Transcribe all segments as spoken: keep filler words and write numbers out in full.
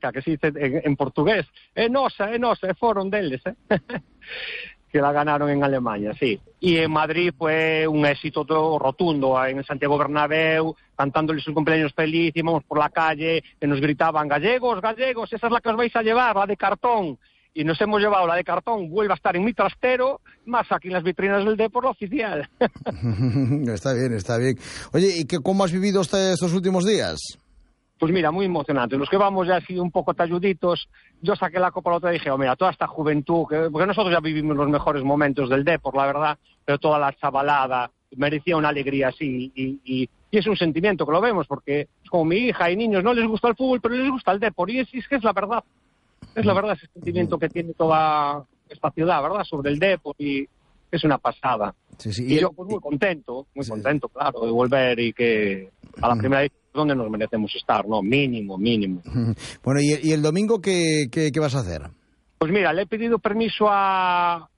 nosa, que se dice en, en portugués. É nosa, é nosa, e foron deles, eh? Que la ganaron en Alemania, sí. Y en Madrid fue un éxito todo rotundo, en Santiago Bernabéu, cantándoles sus cumpleaños feliz, íbamos por la calle, que nos gritaban, gallegos, gallegos, esa es la que os vais a llevar, la de cartón. Y nos hemos llevado la de cartón, vuelve a estar en mi trastero, más aquí en las vitrinas del Depor, la oficial. Está bien, está bien. Oye, ¿y qué, cómo has vivido este, estos últimos días? Pues mira, muy emocionante. Los que vamos ya así un poco talluditos, yo saqué la copa la otra y dije, oh, mira, toda esta juventud, que, porque nosotros ya vivimos los mejores momentos del Depor, la verdad, pero toda la chavalada merecía una alegría así, y, y, y es un sentimiento que lo vemos, porque como mi hija y niños no les gusta el fútbol, pero les gusta el Depor, y es, es que es la verdad, es la verdad ese sentimiento que tiene toda esta ciudad, ¿verdad?, sobre el Depor, y es una pasada. Sí, sí. Y, y yo el... pues muy contento, muy sí. contento, claro, de volver y que a la primera vez donde nos merecemos estar, ¿no? Mínimo, mínimo. Bueno, ¿y, y el domingo qué, qué, qué vas a hacer? Pues mira, le he pedido permiso a...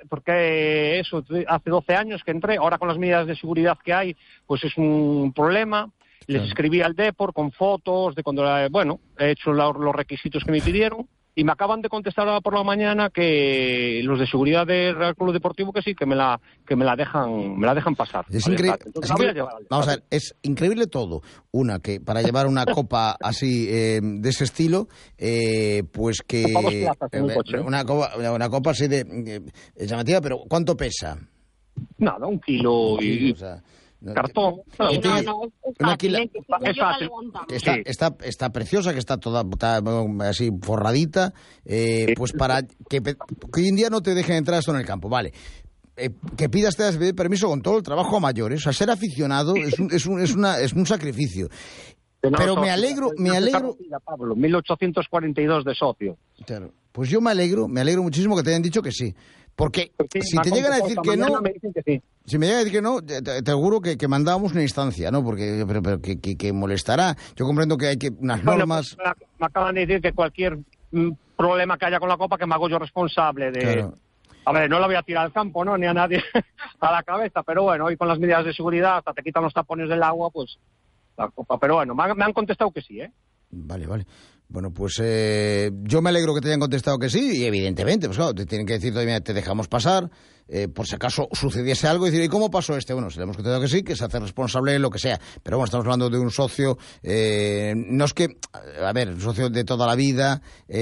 porque eso, hace doce años que entré, ahora con las medidas de seguridad que hay, pues es un problema. Les Claro. escribí al Depor con fotos de cuando, bueno, he hecho los, los requisitos que me pidieron. Y me acaban de contestar ahora por la mañana que los de seguridad del Real Club Deportivo que sí, que me la que me la dejan me la dejan pasar. Es increíble. Increíble. Vamos a ver, es increíble todo. Una, que para llevar una copa así, eh, de ese estilo, eh, pues que... En un coche. Una copa, una copa así de eh, llamativa, pero ¿cuánto pesa? Nada, un kilo y... O sea, cartón. No, Sí, tiene- no, no, es una fácil, quila- ¿eh? Que si es no, yo la fácil. levanto. que está, Sí. está, está preciosa, que está toda está, bueno, así forradita, eh, pues para que, pe- que hoy en día no te dejen entrar esto en el campo, vale. Eh, que pidas te das permiso con todo el trabajo a mayores, o sea, ser aficionado es un, es un, es una, es un sacrificio. Pero me alegro, me alegro... Pablo, mil ochocientos cuarenta y dos de socio. Claro, pues yo me alegro, me alegro muchísimo que te hayan dicho que sí. Porque Sí, si me te ha llegan a contestado decir esta que no, mañana, me dicen que sí. si me llegan a decir que no, te, te- te aseguro que, que mandábamos una instancia, ¿no? Porque pero, pero que, que, que molestará. Yo comprendo que hay que unas Bueno, normas. pues, me, me acaban de decir que cualquier mm, problema que haya con la copa, que me hago yo responsable de... Claro. A ver, no la voy a tirar al campo, ¿no? Ni a nadie a la cabeza, pero bueno, hoy con las medidas de seguridad, hasta te quitan los tapones del agua, pues la copa. Pero bueno, me han, me han contestado que sí, ¿eh? Vale, vale. Bueno, pues eh, yo me alegro que te hayan contestado que sí, y evidentemente, pues claro, te tienen que decir todavía, te dejamos pasar, eh, por si acaso sucediese algo, y decir, ¿y cómo pasó este? Bueno, se le hemos contestado que sí, que se hace responsable de lo que sea, pero bueno, estamos hablando de un socio, eh, no es que, a ver, un socio de toda la vida,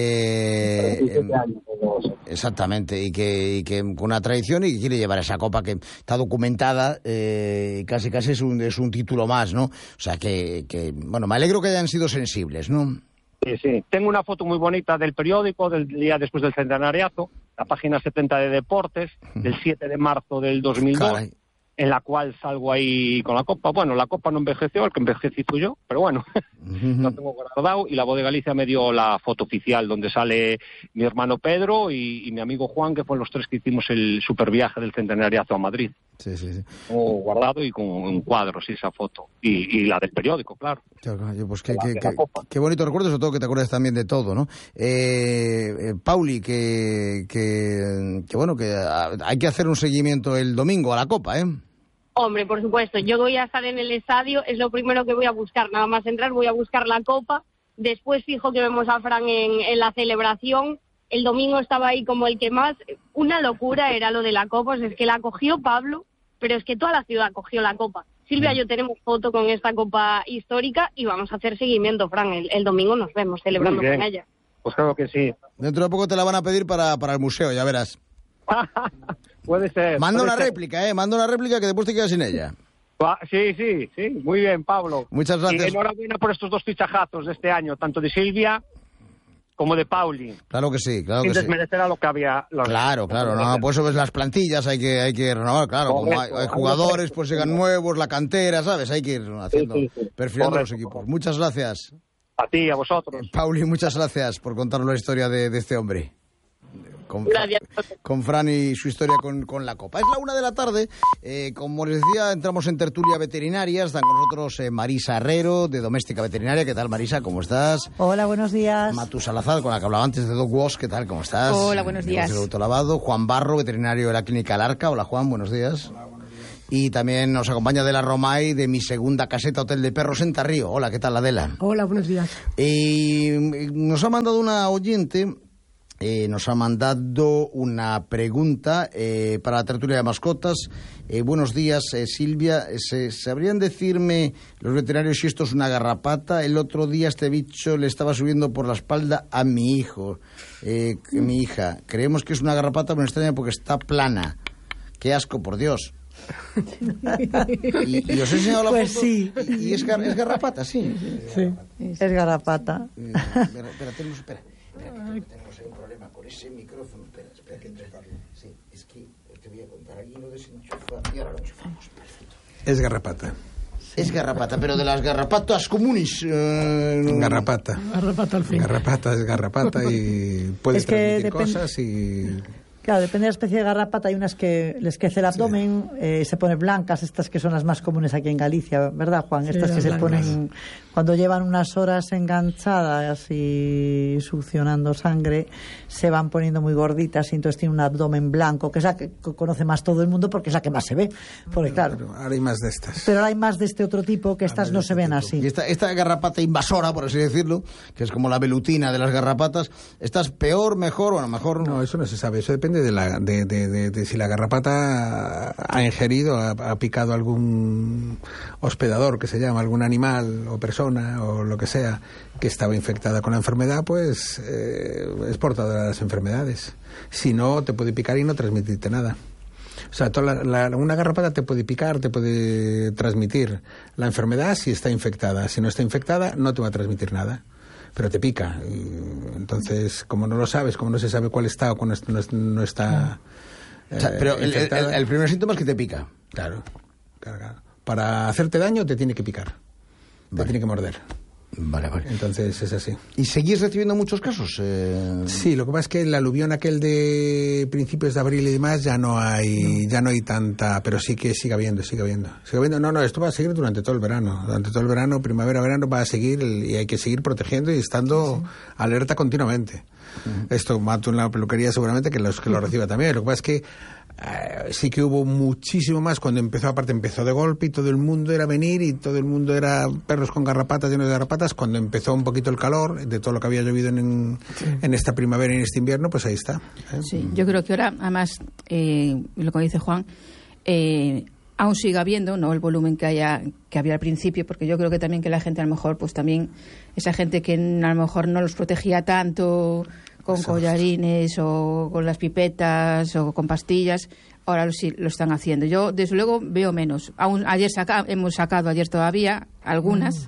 eh, veintisiete años, no sé. exactamente, y que, y que con una tradición y que quiere llevar esa copa que está documentada, eh, casi casi es un, es un título más, ¿no? O sea, que, que, bueno, me alegro que hayan sido sensibles, ¿no? Sí, sí. Tengo una foto muy bonita del periódico del día después del centenariazo, la página setenta de Deportes, del siete de marzo del dos mil dos, Caray. en la cual salgo ahí con la copa. Bueno, la copa no envejeció, el que envejecí fui yo, pero bueno, lo tengo guardado, y la Voz de Galicia me dio la foto oficial donde sale mi hermano Pedro y, y mi amigo Juan, que fueron los tres que hicimos el superviaje del centenariazo a Madrid. Sí, sí, sí. Tengo guardado y con un cuadro, sí, esa foto. Y, y la del periódico, claro. Claro, claro, pues qué, De la- qué, de la qué- copa. qué bonito recuerdo, sobre todo que te acuerdas también de todo, ¿no? Eh, eh, Pauli, que, que, que bueno, que ah, hay que hacer un seguimiento el domingo a la Copa, ¿eh? Hombre, por supuesto, yo voy a estar en el estadio, es lo primero que voy a buscar, nada más entrar voy a buscar la copa, después fijo que vemos a Fran en, en la celebración, el domingo estaba ahí como el que más, una locura era lo de la copa, o sea, es que la cogió Pablo, pero es que toda la ciudad cogió la copa. Silvia y yo tenemos foto con esta copa histórica y vamos a hacer seguimiento, Fran, el, el domingo nos vemos celebrando Muy bien. con ella. Pues claro que sí. Dentro de poco te la van a pedir para, para el museo, ya verás. Puede ser. Manda puede una ser. réplica, ¿eh? Manda una réplica que después te quedas sin ella. Va- Sí, sí, sí. Muy bien, Pablo. Muchas gracias. Y enhorabuena por estos dos fichajazos de este año, tanto de Silvia como de Pauli. Claro que sí, claro Sin que sí. desmerecer a lo que había. los- Claro, claro, no, pues eso es las plantillas, hay que, hay que renovar, claro, como hay, Correcto, hay jugadores, pues llegan nuevos, la cantera, ¿sabes? Hay que ir haciendo, Sí, sí, sí. perfilando los Correcto, equipos. Muchas gracias. A ti, a vosotros. Pauli, muchas gracias por contarnos la historia de, de este hombre. Con, Fra- Gracias. con Fran y su historia con, con la Copa. Es la una de la tarde. Eh, como les decía, entramos en tertulia veterinaria. Están con nosotros eh, Marisa Herrero, de Doméstica Veterinaria. ¿Qué tal, Marisa? ¿Cómo estás? Hola, buenos días. Matu Salazar, con la que hablaba antes de Dog Wash. ¿Qué tal? ¿Cómo estás? Hola, buenos días. Negocio de autolavado. Juan Barro, veterinario de la Clínica Alarca. Hola, Juan, buenos días. Y también nos acompaña Adela Romay de Mi Segunda Caseta Hotel de Perros en Tarrío. Hola, ¿qué tal, Adela? Hola, buenos días. Y nos ha mandado una oyente, eh, nos ha mandado una pregunta eh, para la tertulia de mascotas. Eh, buenos días, eh, Silvia. ¿Se, ¿Sabrían decirme los veterinarios si esto es una garrapata? El otro día este bicho le estaba subiendo por la espalda a mi hijo, eh, mi hija. Creemos que es una garrapata, pero me extraña porque está plana. Qué asco, por Dios. y, y os he enseñado la pues foto. Sí. Y, y es, gar, es garrapata, sí. Sí, es garrapata. Eh, espera, espera, tenemos, espera, espera, que tenemos ahí un problema con ese micrófono. Espera, espera, que enchufarlo. Sí, es que te voy a contar, aquí lo desenchufa y ahora lo enchufamos. Perfecto. Es garrapata. Es garrapata, pero de las garrapatas comunes. Eh, no... Garrapata. Garrapata al fin. Garrapata es garrapata y puede es que transmitir depend... cosas y... Claro, depende de la especie de garrapata. Hay unas que les crece el abdomen, sí. eh, se ponen blancas, estas que son las más comunes aquí en Galicia, ¿verdad, Juan? Sí, estas que se blancas. ponen cuando llevan unas horas enganchadas y succionando sangre, se van poniendo muy gorditas y entonces tienen un abdomen blanco, que es la que conoce más todo el mundo porque es la que más se ve. Porque, claro, pero ahora hay más de estas. Pero ahora hay más de este otro tipo que estas no se ven tipo. así. Y esta, esta garrapata invasora, por así decirlo, que es como la velutina de las garrapatas, ¿esta es peor, mejor o a lo mejor no? No, eso no se sabe. Eso depende de, la, de, de, de, de si la garrapata ha ingerido, ha, ha picado algún hospedador, que se llama, algún animal o persona o lo que sea, que estaba infectada con la enfermedad, pues eh, es portadora de las enfermedades. Si no, te puede picar y no transmitirte nada. O sea, toda la, la, una garrapata te puede picar, te puede transmitir la enfermedad si está infectada. Si no está infectada, no te va a transmitir nada, pero te pica. Y entonces, como no lo sabes, como no se sabe cuál está o cuál no, no está eh, o sea, pero el, el, el primer síntoma es que te pica. Claro, claro, claro. Para hacerte daño te tiene que picar. Te vale. Tiene que morder. Vale, vale. Entonces es así. ¿Y seguís recibiendo muchos casos? Eh... Sí, lo que pasa es que el aluvión aquel de principios de abril y demás ya no hay, no. ya no hay tanta, pero sí que sigue habiendo, sigue habiendo. Sigue habiendo. No, no, esto va a seguir durante todo el verano. Durante todo el verano, primavera, verano, va a seguir y hay que seguir protegiendo y estando sí, sí. alerta continuamente. Uh-huh. Esto mato en la peluquería seguramente que los que lo reciba también. Lo que pasa es que Uh, sí que hubo muchísimo más cuando empezó, aparte empezó de golpe y todo el mundo era venir y todo el mundo era perros con garrapatas, llenos de garrapatas. Cuando empezó un poquito el calor de todo lo que había llovido en, sí. en esta primavera y en este invierno, pues ahí está, ¿eh? Sí, yo creo que ahora, además, eh, lo que dice Juan, eh, aún sigue habiendo, no el volumen que haya que había al principio, porque yo creo que también que la gente a lo mejor, pues también esa gente que a lo mejor no los protegía tanto con collarines o con las pipetas o con pastillas, ahora sí lo están haciendo. Yo, desde luego, veo menos. Aún ayer saca, hemos sacado, ayer todavía, algunas, mm.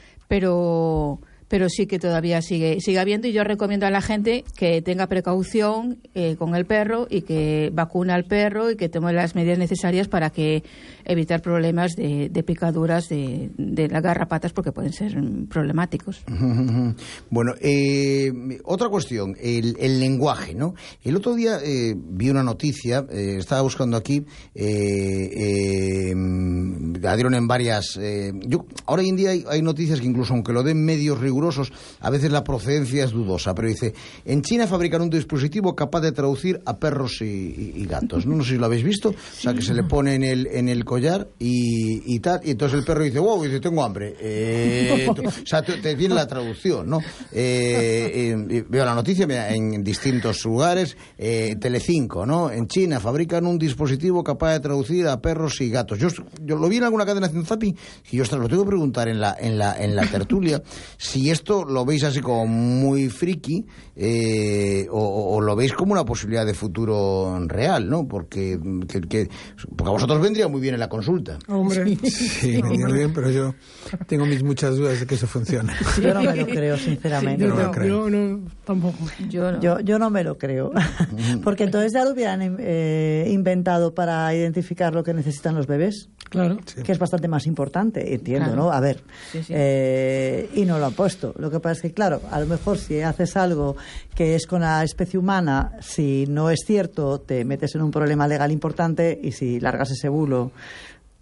pero... pero sí que todavía sigue sigue habiendo, y yo recomiendo a la gente que tenga precaución eh, con el perro y que vacune al perro y que tome las medidas necesarias para que evitar problemas de, de picaduras de, de las garrapatas, porque pueden ser problemáticos. Bueno, eh, otra cuestión, el, el lenguaje, ¿no? El otro día eh, vi una noticia, eh, estaba buscando aquí, eh, eh, la dieron en varias... Eh, yo, ahora hoy en día hay, hay noticias que incluso aunque lo den medios rigurosos, a veces la procedencia es dudosa, pero dice, en China fabrican un dispositivo capaz de traducir a perros y, y, y gatos, ¿no? No sé si lo habéis visto, o sea, que se le pone en el, en el collar y, y tal, y entonces el perro dice, wow, dice, tengo hambre, eh, o sea, te, te tiene la traducción, ¿no? Eh, eh, veo la noticia mira, en distintos lugares, eh, Telecinco, ¿no? En China fabrican un dispositivo capaz de traducir a perros y gatos. Yo, yo lo vi en alguna cadena de zapping y yo ostras, lo tengo que preguntar en la, en la, en la tertulia, si esto lo veis así como muy friki eh, o, o lo veis como una posibilidad de futuro real, ¿no? Porque, que, que, porque a vosotros vendría muy bien en la consulta. Hombre. Sí, sí vendría bien, pero yo tengo mis muchas dudas de que eso funcione. Yo no me lo creo, sinceramente. Yo no, no, lo creo. yo no, tampoco. Yo no, yo, yo no me lo creo. Porque entonces ya lo hubieran eh, inventado para identificar lo que necesitan los bebés. Claro. Sí. Que es bastante más importante, entiendo, claro. ¿no? A ver. Sí, sí. Eh, y no lo han puesto. Lo que pasa es que, claro, a lo mejor si haces algo que es con la especie humana, si no es cierto, te metes en un problema legal importante, y si largas ese bulo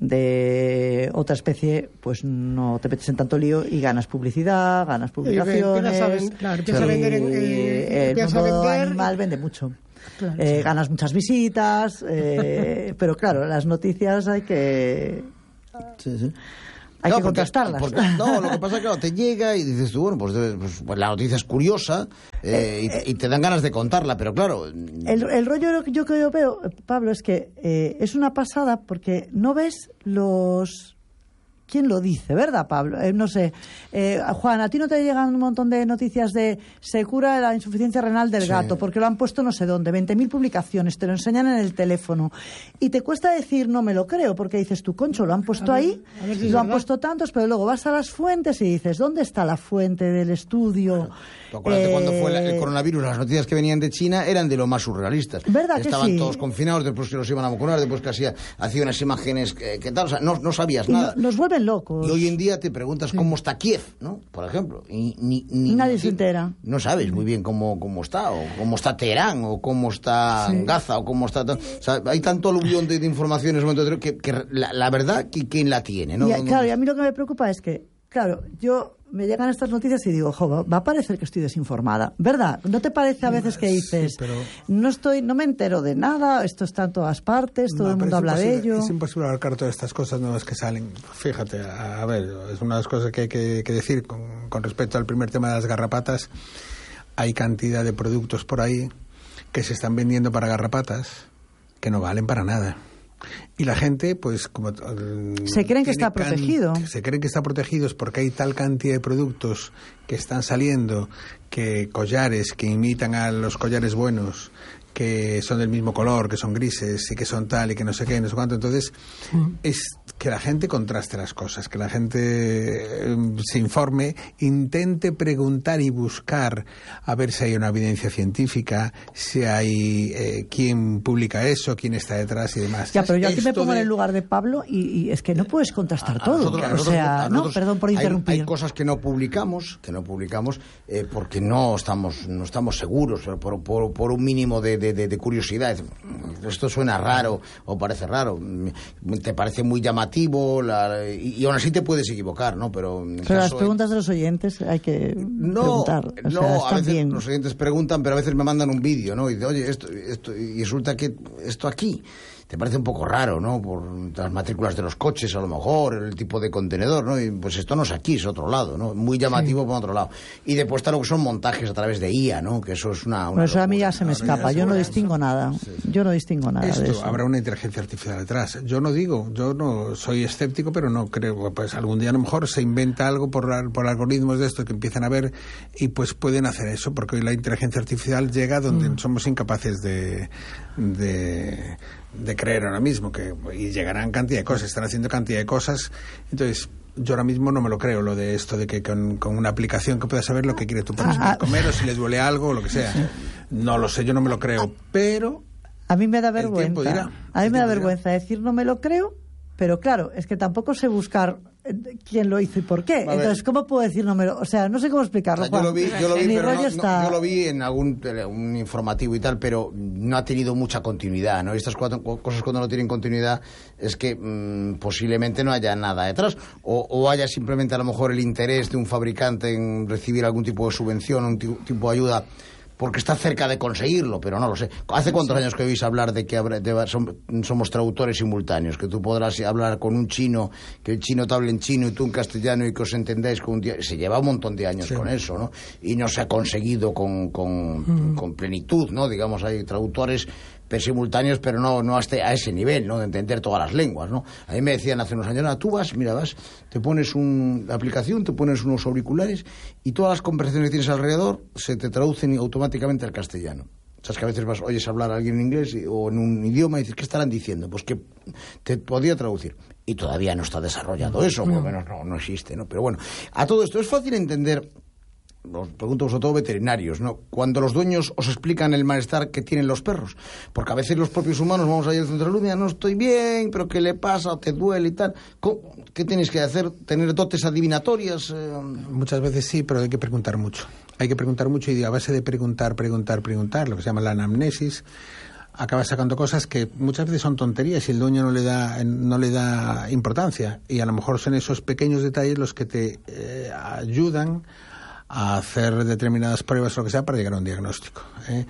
de otra especie, pues no te metes en tanto lío y ganas publicidad, ganas publicaciones. Y empiezas a, claro, empiezas sí, a vender en, eh, el mundo a vender, animal vende mucho. Claro, eh, sí. Ganas muchas visitas, eh, pero claro, las noticias hay que... Sí, sí. Hay no, que porque, contrastarlas. Porque, no, lo que pasa es que claro, te llega y dices tú, bueno, pues, pues, pues la noticia es curiosa eh, eh, y, y te dan ganas de contarla, pero claro... El, el rollo yo que yo veo, Pablo, es que eh, es una pasada porque no ves los... ¿Quién lo dice, verdad, Pablo? Eh, no sé. Eh, Juan, ¿a ti no te llegan un montón de noticias de se cura la insuficiencia renal del sí. gato? Porque lo han puesto no sé dónde, veinte mil publicaciones, te lo enseñan en el teléfono. Y te cuesta decir no me lo creo, porque dices tú, concho, lo han puesto a ver, ahí, a ver si lo han puesto tantos, pero luego vas a las fuentes y dices, ¿dónde está la fuente del estudio? ¿Te acuerdas eh, de cuando fue el coronavirus? Las noticias que venían de China eran de lo más surrealistas. ¿Verdad que Estaban sí? todos confinados, después que los iban a vacunar, después que hacía, hacía unas imágenes que, que tal, o sea, no, no sabías y nada. No, nos vuelven locos. Y hoy en día te preguntas sí. cómo está Kiev, ¿no? Por ejemplo. Y, ni, ni, Nadie ni, se entera. No sabes muy bien cómo, cómo está, o cómo está Teherán, o cómo está sí. Gaza, o cómo está... O sea, hay tanto aluvión de, de informaciones que, que la, la verdad, que quién la tiene, ¿no? Y, claro, y a mí lo que me preocupa es que, claro, yo... me llegan estas noticias y digo, jo, va a parecer que estoy desinformada, ¿verdad? ¿No te parece a veces que dices, sí, pero... no estoy, no me entero de nada, esto está en todas partes, todo no, el mundo habla de ello? Es imposible abarcar todas estas cosas nuevas que salen. Fíjate, a, a ver, es una de las cosas que hay que, que decir con, con respecto al primer tema de las garrapatas. Hay cantidad de productos por ahí que se están vendiendo para garrapatas que no valen para nada. Y la gente, pues, como... Se creen que está can... protegido. Se creen que está protegido porque hay tal cantidad de productos que están saliendo, que collares que imitan a los collares buenos, que son del mismo color, que son grises y que son tal y que no sé qué, no sé cuánto. Entonces, mm. es que la gente contraste las cosas, que la gente eh, se informe, intente preguntar y buscar a ver si hay una evidencia científica, si hay eh, quién publica eso, quién está detrás y demás. Ya, pero yo aquí Esto me pongo de... en el lugar de Pablo y, y es que no puedes contrastar a, todo. A nosotros, a nosotros, o sea, no, perdón por interrumpir. Hay, hay cosas que no publicamos, que no publicamos eh, porque no estamos, no estamos seguros, por, por, por un mínimo de De, de, de curiosidad. Esto suena raro o parece raro, te parece muy llamativo la, y, y aún así te puedes equivocar, ¿no? Pero, pero las preguntas de los oyentes hay que no, preguntar. O no, sea, a veces bien. Los oyentes preguntan, pero a veces me mandan un vídeo, ¿no? Y dicen, oye, esto, esto, y resulta que esto aquí te parece un poco raro, ¿no? Por las matrículas de los coches, a lo mejor, el tipo de contenedor, ¿no? Y pues esto no es aquí, es otro lado, ¿no? Muy llamativo sí. por otro lado. Y después está lo que son montajes a través de I A, ¿no? Que eso es una... una bueno, eso locura. A mí ya se me escapa, yo no distingo nada. Sí, sí. Yo no distingo nada Esto, de eso. Habrá una inteligencia artificial detrás. Yo no digo, yo no soy escéptico, pero no creo, pues algún día a lo mejor se inventa algo por, por algoritmos de esto que empiezan a ver y pues pueden hacer eso, porque hoy la inteligencia artificial llega donde mm. somos incapaces de... de de creer ahora mismo, que y llegarán cantidad de cosas, están haciendo cantidad de cosas, entonces yo ahora mismo no me lo creo, lo de esto de que con, con una aplicación que puedas saber lo que quiere tu perro ah, comer o si les duele algo o lo que sea, no lo sé, yo no me lo creo, pero a mí me da vergüenza, a mí me da vergüenza decir no me lo creo, pero claro, es que tampoco sé buscar quién lo hizo y por qué. Entonces, ¿cómo puedo decir no me lo... O sea, no sé cómo explicarlo, o sea, yo lo vi, yo lo vi, Mi pero rollo no, está... no, yo lo vi en algún un informativo y tal, pero no ha tenido mucha continuidad, ¿no? Estas cuatro cosas cuando no tienen continuidad es que mmm, posiblemente no haya nada detrás o, o haya simplemente a lo mejor el interés de un fabricante en recibir algún tipo de subvención, un tipo de ayuda porque está cerca de conseguirlo, pero no lo sé. ¿Hace cuántos años que oís hablar de que habrá, de, somos traductores simultáneos? Que tú podrás hablar con un chino, que el chino te hable en chino y tú en castellano y que os entendáis con un día. Se lleva un montón de años sí. con eso, ¿no? Y no se ha conseguido con, con, mm. con plenitud, ¿no? Digamos, hay traductores simultáneos, pero no, no hasta a ese nivel, ¿no? De entender todas las lenguas, ¿no? A mí me decían hace unos años, tú vas, mira, vas, te pones una aplicación, te pones unos auriculares y todas las conversaciones que tienes alrededor se te traducen automáticamente al castellano. Sabes que a veces vas, oyes hablar a alguien en inglés o en un idioma y dices, ¿qué estarán diciendo? Pues que te podía traducir. Y todavía no está desarrollado eso, por lo menos no, no existe, ¿no? Pero bueno, a todo esto es fácil entender. Os pregunto sobre todo veterinarios, ¿no? Cuando los dueños os explican el malestar que tienen los perros, porque a veces los propios humanos vamos ahí al centro de luz, no estoy bien, pero ¿qué le pasa? ¿Te duele y tal? ¿Qué tienes que hacer? ¿Tener dotes adivinatorias? Eh... Muchas veces sí, pero hay que preguntar mucho. Hay que preguntar mucho y a base de preguntar, preguntar, preguntar, lo que se llama la anamnesis, acaba sacando cosas que muchas veces son tonterías y el dueño no le da no le da importancia, y a lo mejor son esos pequeños detalles los que te eh, ayudan a hacer determinadas pruebas o lo que sea para llegar a un diagnóstico, ¿eh?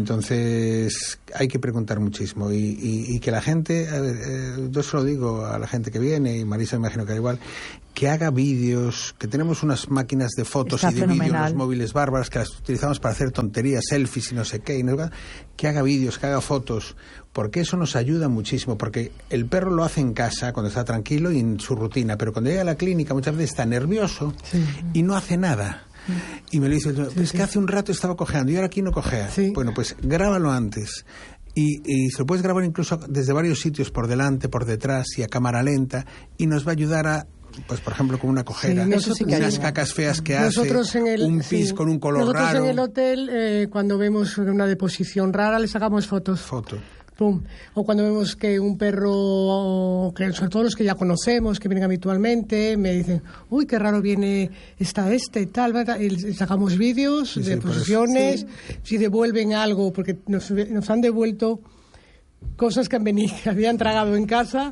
Entonces hay que preguntar muchísimo y, y, y que la gente, a ver, eh, yo se lo digo a la gente que viene, y Marisa me imagino que da igual, que haga vídeos, que tenemos unas máquinas de fotos Está y de vídeos, los fenomenal. móviles bárbaras que las utilizamos para hacer tonterías, selfies y no sé qué, y no, que haga vídeos, que haga fotos, porque eso nos ayuda muchísimo, porque el perro lo hace en casa cuando está tranquilo y en su rutina, pero cuando llega a la clínica muchas veces está nervioso sí. y no hace nada. Y me lo dice, es sí, que sí. hace un rato estaba cojeando y ahora aquí no cojea. Sí. Bueno, pues grábalo antes. Y, y se lo puedes grabar incluso desde varios sitios, por delante, por detrás y a cámara lenta, y nos va a ayudar a, pues por ejemplo, con una cojera, sí, nosotros, unas cacas feas que nosotros hace, en el, un pis sí. con un color nosotros raro. Nosotros en el hotel, eh, cuando vemos una deposición rara, le sacamos fotos. Fotos. Pum. O cuando vemos que un perro, que sobre todo los que ya conocemos, que vienen habitualmente, me dicen, uy, qué raro viene, está este y tal, y sacamos vídeos sí, de sí, posiciones, sí. si devuelven algo, porque nos, nos han devuelto cosas que han venido, que habían tragado en casa,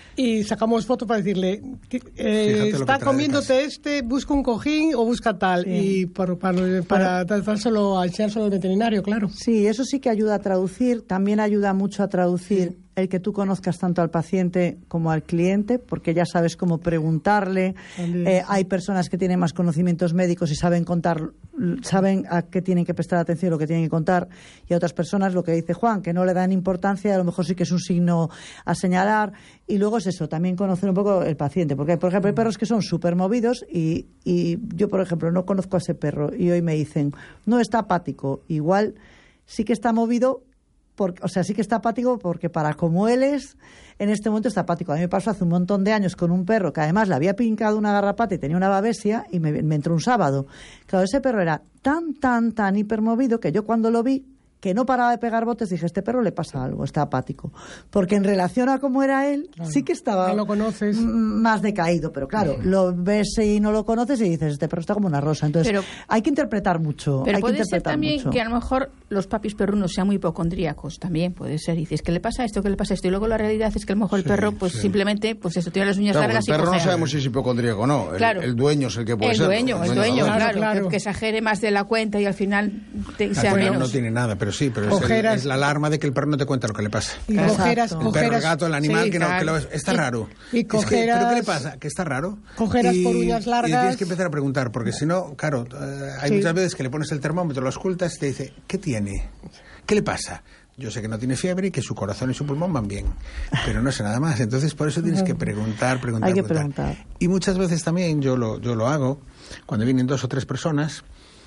y sacamos fotos para decirle, eh, está comiéndote este, busca un cojín o busca tal, sí. y por, para, para tratárselo, a enseñárselo al veterinario, claro. Sí, eso sí que ayuda a traducir, también ayuda mucho a traducir sí. el que tú conozcas tanto al paciente como al cliente, porque ya sabes cómo preguntarle. Eh, hay personas que tienen más conocimientos médicos y saben contar, saben a qué tienen que prestar atención, lo que tienen que contar, y a otras personas, lo que dice Juan, que no le dan importancia, a lo mejor sí que es un signo a señalar. Y luego es eso, también conocer un poco el paciente, porque por ejemplo hay perros que son súper movidos y, y yo por ejemplo no conozco a ese perro y hoy me dicen, no está apático, igual sí que está movido, porque, o sea, sí que está apático porque para como él es, en este momento está apático. A mí me pasó hace un montón de años con un perro que además le había pincado una garrapata y tenía una babesia y me, me entró un sábado. Claro, ese perro era tan, tan, tan hipermovido que yo cuando lo vi, que no paraba de pegar botes, dije, este perro le pasa algo, está apático. Porque en relación a cómo era él, claro, sí que estaba no lo conoces. M- más decaído. Pero claro, sí. lo ves y no lo conoces y dices, este perro está como una rosa. Entonces, pero, hay que interpretar mucho. Pero hay puede que interpretar ser también mucho. que a lo mejor los papis perrunos sean muy hipocondríacos. También puede ser. Y dices, ¿qué le pasa esto? ¿Qué le pasa esto? Y luego la realidad es que a lo mejor el sí, perro, pues sí. simplemente, pues eso, tiene las uñas claro, largas el perro y no sabemos si es hipocondríaco o no. El, claro. el dueño es el que puede el ser. Dueño, el dueño, el dueño, claro. claro, claro. Que, que exagere más de la cuenta y al final te, sea bueno, menos. No tiene nada, pero sí, pero es, el, es la alarma de que el perro no te cuenta lo que le pasa. Y cojeras, el cojeras, perro, el gato, el animal, sí, que, no, claro. que lo, está y, raro. Y cojeras, es que, ¿pero qué le pasa? Que está raro. Cojeras y, por uñas largas. Y tienes que empezar a preguntar, porque si no, claro, eh, hay sí. muchas veces que le pones el termómetro, lo escultas y te dice, ¿qué tiene? ¿Qué le pasa? Yo sé que no tiene fiebre y que su corazón y su pulmón van bien, pero no sé nada más. Entonces, por eso tienes que preguntar, preguntar, hay que preguntar. preguntar. Y muchas veces también, yo lo, yo lo hago, cuando vienen dos o tres personas,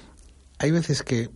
hay veces que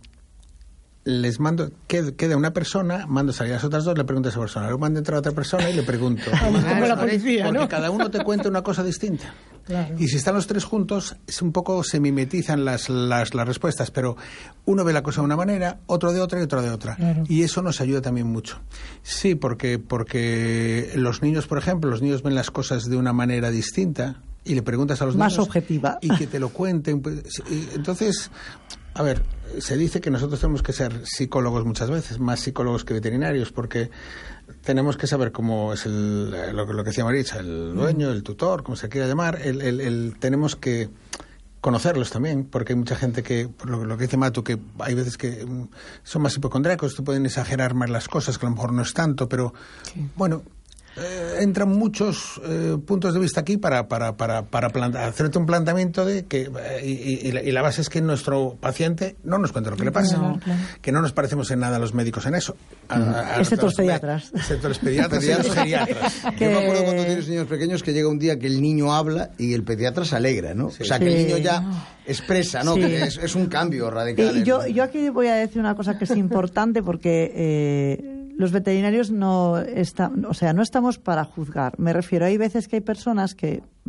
les mando, queda una persona, mando salir a las otras dos, le pregunto a esa persona, luego mando entrar a otra persona y le pregunto. Como claro, la policía, porque ¿no? cada uno te cuenta una cosa distinta. Claro. Y si están los tres juntos, es un poco se mimetizan las, las, las respuestas, pero uno ve la cosa de una manera, otro de otra y otro de otra. Claro. Y eso nos ayuda también mucho. Sí, porque, porque los niños, por ejemplo, los niños ven las cosas de una manera distinta y le preguntas a los más niños. Más objetiva. Y que te lo cuenten. Entonces, a ver, se dice que nosotros tenemos que ser psicólogos muchas veces, más psicólogos que veterinarios, porque tenemos que saber cómo es el, lo, lo que decía Marisa, el dueño, el tutor, como se quiera llamar, el, el, el, tenemos que conocerlos también, porque hay mucha gente que, por lo, lo que dice Matu, que hay veces que son más hipocondríacos, te pueden exagerar más las cosas, que a lo mejor no es tanto, pero sí. bueno... Eh, entran muchos eh, puntos de vista aquí para para para para planta, hacerte un planteamiento de que eh, y, y, la, y la base es que nuestro paciente no nos cuenta lo que le pasa, no, claro. que no nos parecemos en nada a los médicos en eso, a, a, a excepto los pediatras, excepto los pediatras y los geriatras. Que... Yo me acuerdo cuando tienes niños pequeños que llega un día que el niño habla y el pediatra se alegra, ¿no? Sí. O sea, que sí. el niño ya expresa, ¿no? Sí. Que es, es un cambio radical. Y yo yo aquí voy a decir una cosa que es importante porque eh, los veterinarios no están, o sea, no estamos para juzgar. Me refiero, hay veces que hay personas que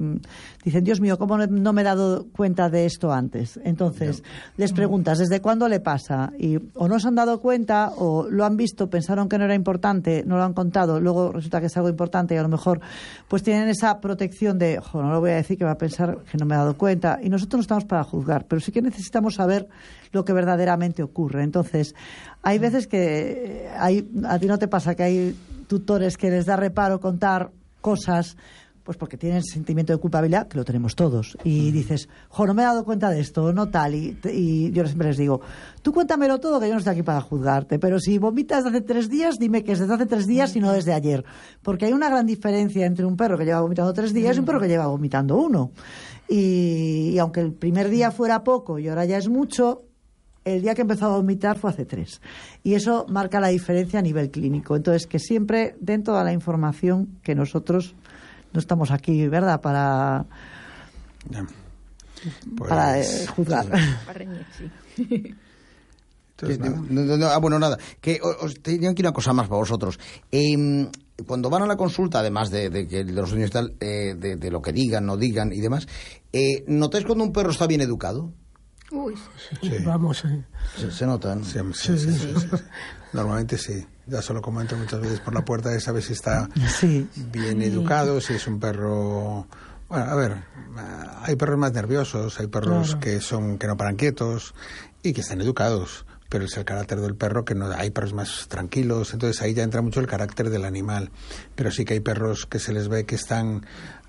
dicen, Dios mío, ¿cómo no me he dado cuenta de esto antes? Entonces, les preguntas, ¿desde cuándo le pasa? Y o no se han dado cuenta, o lo han visto, pensaron que no era importante, no lo han contado, luego resulta que es algo importante y a lo mejor pues tienen esa protección de, ojo, no lo voy a decir, que va a pensar que no me he dado cuenta. Y nosotros no estamos para juzgar, pero sí que necesitamos saber lo que verdaderamente ocurre. Entonces, hay veces que hay, a ti no te pasa que hay tutores que les da reparo contar cosas, pues porque tienen sentimiento de culpabilidad, que lo tenemos todos, y dices, jo, no me he dado cuenta de esto, no tal, y, y yo siempre les digo, tú cuéntamelo todo, que yo no estoy aquí para juzgarte, pero si vomitas desde hace tres días, dime que es desde hace tres días y no desde ayer, porque hay una gran diferencia entre un perro que lleva vomitando tres días y un perro que lleva vomitando uno, y, y aunque el primer día fuera poco y ahora ya es mucho, el día que empezó a vomitar fue hace tres. Y eso marca la diferencia a nivel clínico. Entonces, que siempre den toda la información, que nosotros no estamos aquí, ¿verdad?, para, pues, para eh, juzgar. Para reñir, sí. Que, no, no, no, ah, bueno, nada. Que os tenía aquí una cosa más para vosotros. Eh, cuando van a la consulta, además de, de, de los dueños y tal, eh, de, de lo que digan, no digan y demás, eh, ¿notáis cuando un perro está bien educado? Uy, sí. Vamos, eh. se, se notan. Sí, sí, sí, sí, sí, sí. Normalmente sí. Ya se lo comento muchas veces por la puerta de saber si está sí. bien educado, si es un perro. Bueno, a ver, hay perros más nerviosos, hay perros claro. que son que no paran quietos y que están educados, pero es el carácter del perro, que no hay perros más tranquilos, entonces ahí ya entra mucho el carácter del animal. Pero sí que hay perros que se les ve que están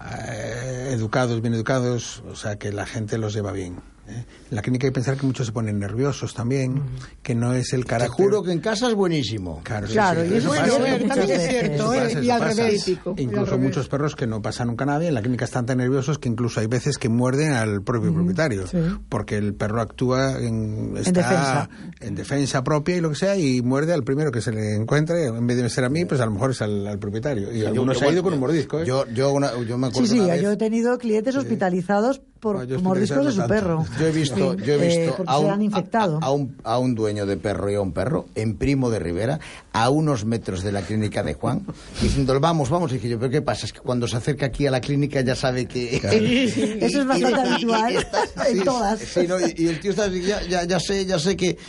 eh, educados, bien educados, o sea que la gente los lleva bien. ¿eh? En la clínica hay que pensar que muchos se ponen nerviosos también, uh-huh. que no es el carácter. Te juro que en casa es buenísimo. Claro, claro, y eso bueno, bueno, también es cierto, ¿eh? Y al revés. Incluso muchos perros que no pasa nunca nadie, en la clínica están tan nerviosos que incluso hay veces que muerden al propio uh-huh. propietario, sí. porque el perro actúa en, está en defensa. en defensa propia y lo que sea, y muerde al primero que se le encuentre, en vez de ser a mí, pues a lo mejor es al, al propietario. Y sí, algunos se ha ido con un mordisco, ¿eh? Yo, yo, una, yo me acuerdo Sí, sí, una vez, yo he tenido clientes hospitalizados por no, mordiscos de su tanto. perro. Yo he visto, sí, yo he visto eh, a, un, a, a, un, a un dueño de perro y a un perro en Primo de Rivera, a unos metros de la clínica de Juan, diciéndole, vamos, vamos. Y dije yo, ¿pero qué pasa? Es que cuando se acerca aquí a la clínica ya sabe que... Claro. Eso es bastante habitual en sí, todas. Sí, no, y, y el tío está, ya, ya, ya sé, ya sé que,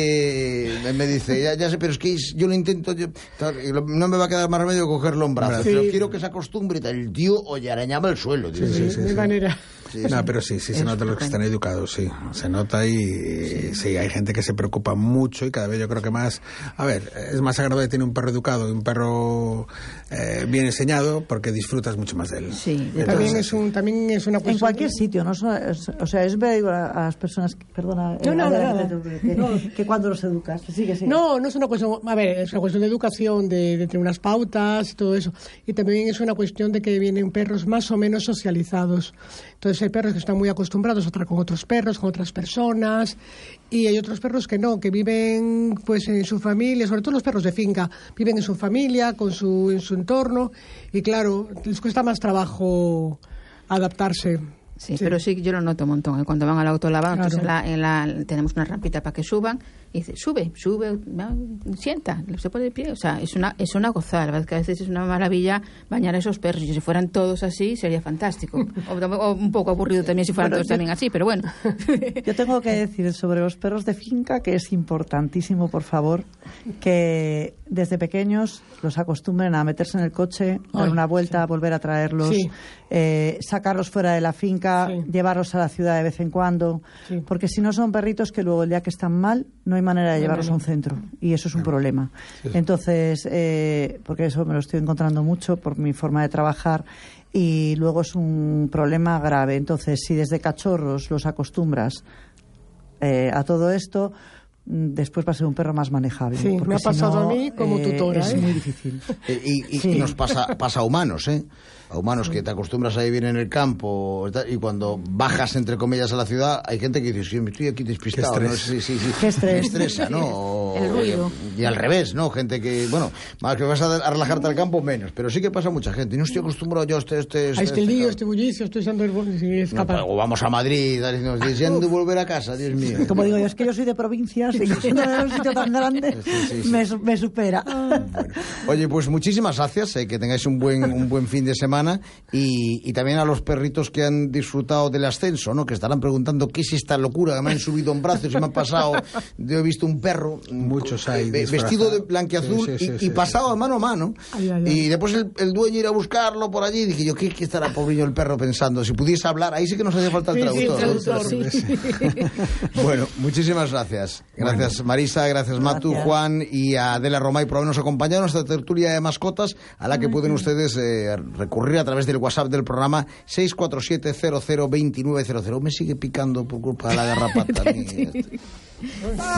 que me dice, ya, ya sé, pero es que yo lo intento, yo, no me va a quedar más remedio que cogerlo en brazos, sí. pero quiero que se acostumbre. El tío, oye, arañaba el suelo. Sí, sí, sí, sí, de sí. manera... Sí, no, sí. pero sí, sí se nota los que están educados, sí, se nota y sí. sí, hay gente que se preocupa mucho y cada vez yo creo que más, a ver, es más agradable tener un perro educado y un perro eh, bien enseñado porque disfrutas mucho más de él. Sí, Entonces, también es un, también es una cuestión. En cualquier sitio, no, o sea, es ver a las personas, perdona, no, no, eh, no, no. Que, no. que cuando los educas, sigue, sigue. No, no es una cuestión, a ver, es una cuestión de educación, de, de tener unas pautas y todo eso, y también es una cuestión de que vienen perros más o menos socializados. Entonces hay perros que están muy acostumbrados a tratar con otros perros, con otras personas, y hay otros perros que no, que viven pues en su familia, sobre todo los perros de finca, viven en su familia, con su, en su entorno, y claro, les cuesta más trabajo adaptarse. Sí, sí, pero sí, yo lo noto un montón. ¿eh? Cuando van al autolavado, claro. entonces en la, en la, tenemos una rampita para que suban, y dice, sube, sube, va, sienta, se pone de pie. O sea, es una, es una gozada. La verdad que a veces es una maravilla bañar a esos perros. Y si fueran todos así, sería fantástico. O, o un poco aburrido también si fueran bueno, todos yo, también así, pero bueno. Yo tengo que decir sobre los perros de finca que es importantísimo, por favor, que desde pequeños los acostumbren a meterse en el coche, dar Ay, una vuelta, sí. volver a traerlos, sí. eh, sacarlos fuera de la finca, sí. llevarlos a la ciudad de vez en cuando, sí. porque si no son perritos que luego el día que están mal no hay manera de llevarlos a un centro y eso es un problema. Sí. Entonces, eh, porque eso me lo estoy encontrando mucho por mi forma de trabajar y luego es un problema grave. Entonces, si desde cachorros los acostumbras eh, a todo esto, después va a ser un perro más manejable. Sí, me ha pasado si no, a mí como eh, tutora. Es ¿eh? muy difícil. Eh, y, y, sí. y nos pasa, pasa a humanos, ¿eh? A humanos que te acostumbras a vivir en el campo y cuando bajas, entre comillas, a la ciudad, hay gente que dice, sí, me estoy aquí despistado. Qué ¿no? Sí, sí, sí. Qué estrés. Me estresa, ¿no? O, pero... El ruido. Y, y al revés, ¿no? Gente que, bueno, más que vas a, a relajarte al campo, menos. Pero sí que pasa mucha gente. Y no estoy acostumbrado yo a este... este, este a este lío, este, este bullicio, estoy usando el... Sí, es no, capaz. o vamos a Madrid, deseando volver a casa, Dios mío. Como digo yo, es que yo soy de provincias y que no en un sitio tan grande Sí, sí, sí. Me, me supera. Bueno. Oye, pues muchísimas gracias, eh, que tengáis un buen un buen fin de semana y, y también a los perritos que han disfrutado del ascenso, ¿no? Que estarán preguntando qué es esta locura que me han subido en brazos y me han pasado. Yo he visto un perro muchos hay ve, vestido de blanquiazul sí, sí, sí, y, sí, y pasado sí. a mano a mano. Ay, ay, ay. Y después el, el dueño ir a buscarlo por allí y dije yo, ¿qué, qué estará pobreño el perro pensando? Si pudiese hablar, ahí sí que nos hacía falta el Sí, sí, traductor. el traductor. Bueno, muchísimas gracias. Gracias Bueno. Marisa, gracias Matu, Gracias. Juan y a Adela Romay por habernos acompañado en nuestra tertulia de mascotas, a la que pueden ustedes eh, recurrir a través del WhatsApp del programa seis cuatro siete cero cero dos nueve cero cero. Me sigue picando por culpa de la garrapata.